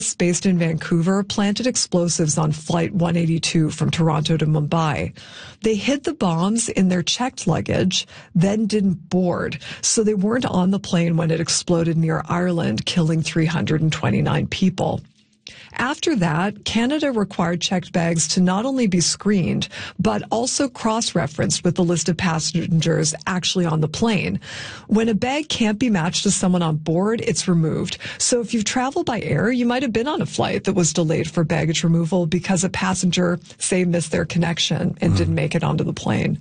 based in Vancouver planted explosives on Flight 182 from Toronto to Mumbai. They hid the bombs in their checked luggage, then didn't board, so they weren't on the plane when it exploded near Ireland, killing 329 people. After that, Canada required checked bags to not only be screened, but also cross-referenced with the list of passengers actually on the plane. When a bag can't be matched to someone on board, it's removed. So if you've traveled by air, you might have been on a flight that was delayed for baggage removal because a passenger, say, missed their connection and didn't make it onto the plane.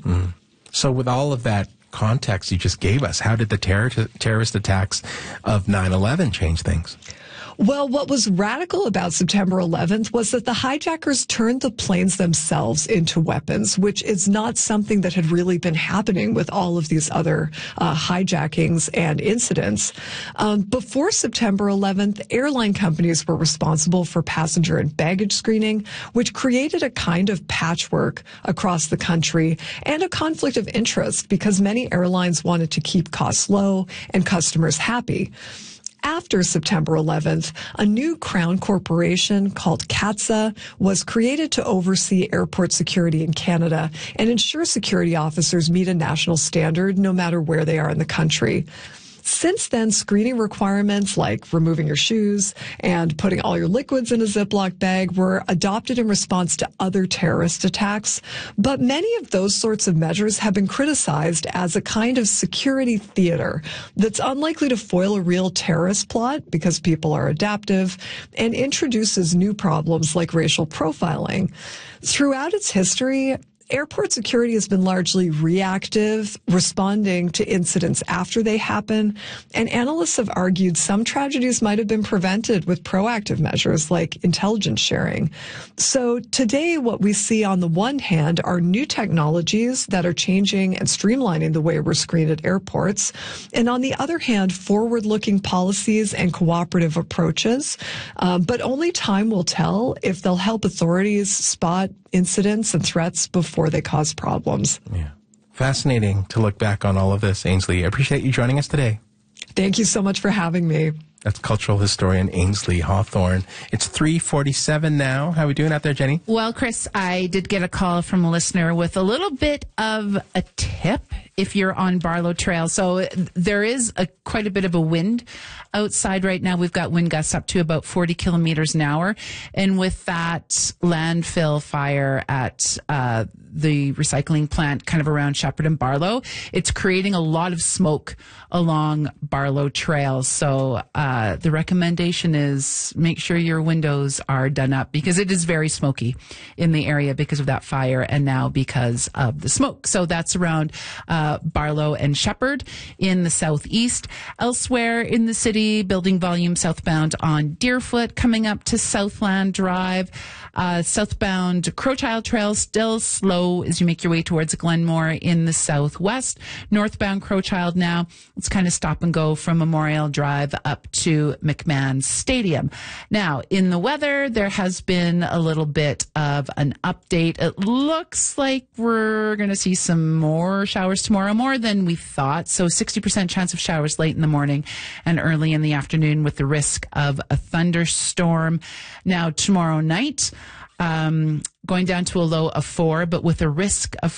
So with all of that context you just gave us, how did the terrorist attacks of 9/11 change things? Well, what was radical about September 11th was that the hijackers turned the planes themselves into weapons, which is not something that had really been happening with all of these other hijackings and incidents. Before September 11th, airline companies were responsible for passenger and baggage screening, which created a kind of patchwork across the country and a conflict of interest because many airlines wanted to keep costs low and customers happy. After September 11th, a new Crown corporation called CATSA was created to oversee airport security in Canada and ensure security officers meet a national standard no matter where they are in the country. Since then, screening requirements like removing your shoes and putting all your liquids in a Ziploc bag were adopted in response to other terrorist attacks. But many of those sorts of measures have been criticized as a kind of security theater that's unlikely to foil a real terrorist plot because people are adaptive and introduces new problems like racial profiling. Throughout its history, airport security has been largely reactive, responding to incidents after they happen, and analysts have argued some tragedies might have been prevented with proactive measures like intelligence sharing. So today, what we see on the one hand are new technologies that are changing and streamlining the way we're screened at airports, and on the other hand, forward-looking policies and cooperative approaches. But only time will tell if they'll help authorities spot incidents and threats before they cause problems. Yeah. Fascinating to look back on all of this, Ainsley. I appreciate you joining us today. Thank you so much for having me. That's cultural historian Ainsley Hawthorne. It's 3:47 now. How are we doing out there, Jenny? Well, Chris, I did get a call from a listener with a little bit of a tip if you're on Barlow Trail. So there is quite a bit of a wind outside right now. We've got wind gusts up to about 40 kilometers an hour. And with that landfill fire at the recycling plant kind of around Shepherd and Barlow, it's creating a lot of smoke along Barlow Trail. So the recommendation is make sure your windows are done up because it is very smoky in the area because of that fire and now because of the smoke. So that's around Barlow and Shepherd in the southeast. Elsewhere in the city, building volume southbound on Deerfoot, coming up to Southland Drive. Southbound Crowchild Trail still slow as you make your way towards Glenmore in the southwest. Northbound Crowchild now, it's kind of stop and go from Memorial Drive up to McMahon Stadium. Now, in the weather, there has been a little bit of an update. It looks like we're going to see some more showers tomorrow, more than we thought. So 60% chance of showers late in the morning and early in the afternoon with the risk of a thunderstorm. Now, tomorrow night, going down to a low of 4, but with a risk of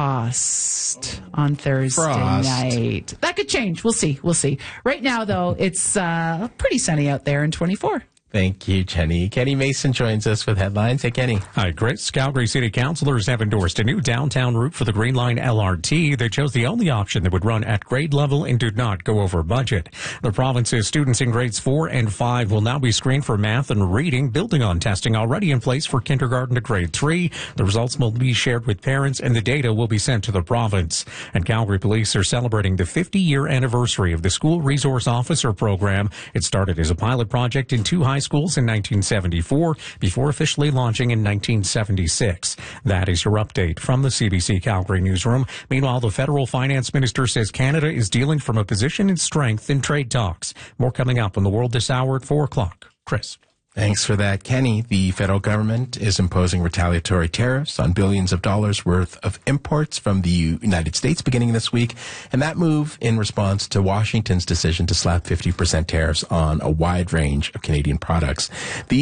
frost on Thursday night. That could change. We'll see. Right now, though, it's pretty sunny out there in 24. Thank you, Jenny. Kenny Mason joins us with headlines. Hey, Kenny. Hi, Chris. Calgary City Councilors have endorsed a new downtown route for the Green Line LRT. They chose the only option that would run at grade level and did not go over budget. The province's students in grades 4 and 5 will now be screened for math and reading, building on testing already in place for kindergarten to grade 3. The results will be shared with parents and the data will be sent to the province. And Calgary Police are celebrating the 50-year anniversary of the School Resource Officer Program. It started as a pilot project in 2 high schools in 1974 before officially launching in 1976. That is your update from the CBC Calgary newsroom. Meanwhile, the federal finance minister says Canada is dealing from a position of strength in trade talks. More coming up on The World this hour at 4 o'clock. Chris. Thanks for that, Kenny. The federal government is imposing retaliatory tariffs on billions of dollars worth of imports from the United States beginning this week. And that move in response to Washington's decision to slap 50% tariffs on a wide range of Canadian products. The